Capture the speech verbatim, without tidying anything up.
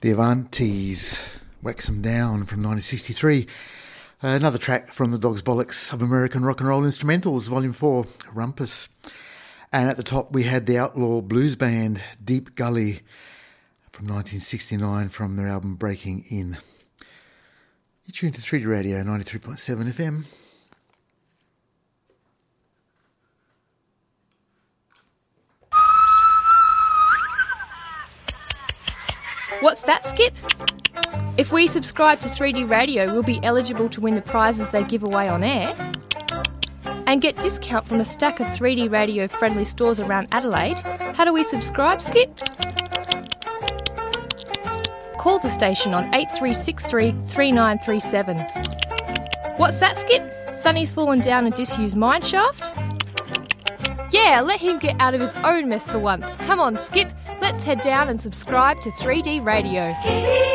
The Avantis, Wax 'em Down from nineteen sixty-three. Uh, another track from the Dogs Bollocks of American Rock and Roll Instrumentals, Volume four, Rumpus. And at the top we had the Outlaw Blues Band, Deep Gully, from nineteen sixty-nine, from their album Breaking In. You're tuned to three D Radio, ninety-three point seven F M. What's that, Skip? If we subscribe to three D Radio, we'll be eligible to win the prizes they give away on air and get discount from a stack of three D Radio friendly stores around Adelaide. How do we subscribe, Skip? Call the station on eight three six three, three nine three seven. What's that, Skip? Sonny's fallen down a disused mine shaft? Yeah, let him get out of his own mess for once. Come on, Skip. Let's head down and subscribe to three D Radio.